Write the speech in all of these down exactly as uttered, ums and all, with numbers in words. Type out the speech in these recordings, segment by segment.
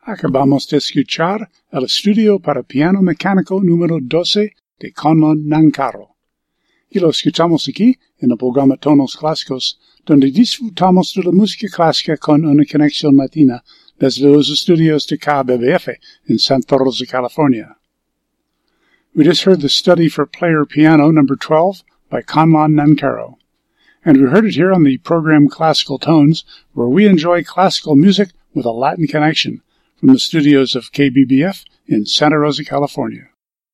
Acabamos de escuchar el estudio para piano mecánico número doce de Conlon Nancarrow, y lo escuchamos aquí en el programa Tonos Clásicos, donde disfrutamos de la música clásica con una conexión latina desde los estudios de K B B F in Santa Rosa, California. We just heard the study for player piano number twelve by Conlon Nancarrow, and we heard it here on the program Classical Tones, where we enjoy classical music with a Latin connection from the studios of K B B F in Santa Rosa, California.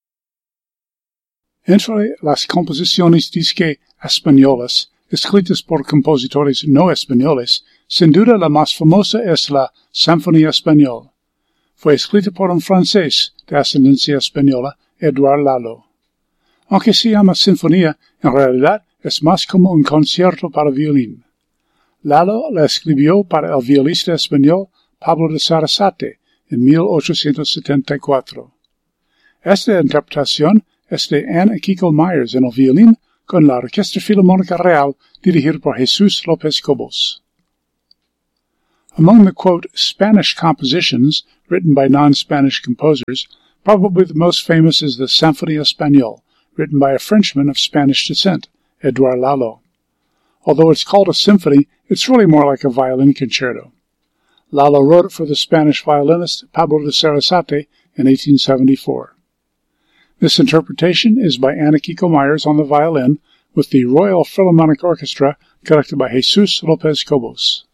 Entre las composiciones disque españolas, escritas por compositores no españoles, sin duda la más famosa es la Sinfonía Española. Fue escrita por un francés de ascendencia española, Edouard Lalo. Aunque se llama sinfonía, en realidad es más como un concierto para violín. Lalo la escribió para el violista español Pablo de Sarasate en mil ochocientos setenta y cuatro. Esta interpretación es de Anne Akiko Myers en el violín con la Orquesta Filarmónica Real dirigida por Jesús López Cobos. Among the, quote, Spanish compositions written by non-Spanish composers, probably the most famous is the Sinfonía Española, written by a Frenchman of Spanish descent, Edouard Lalo. Although it's called a symphony, it's really more like a violin concerto. Lalo wrote it for the Spanish violinist Pablo de Sarasate in eighteen seventy-four. This interpretation is by Anne Akiko Myers on the violin, with the Royal Philharmonic Orchestra conducted by Jesús López Cobos.